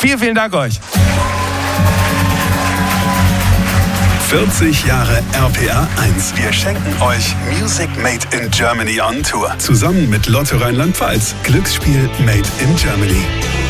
Vielen, vielen Dank euch. 40 Jahre RPR 1. Wir schenken euch Music Made in Germany on Tour. Zusammen mit Lotto Rheinland-Pfalz. Glücksspiel Made in Germany.